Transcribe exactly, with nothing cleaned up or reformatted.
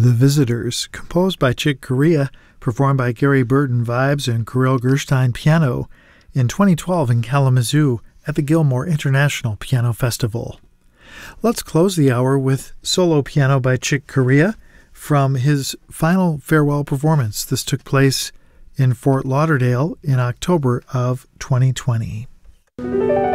The Visitors, composed by Chick Corea, performed by Gary Burton Vibes and Kirill Gerstein Piano in twenty twelve in Kalamazoo at the Gilmore International Piano Festival. Let's close the hour with solo piano by Chick Corea from his final farewell performance. This took place in Fort Lauderdale in October of twenty twenty.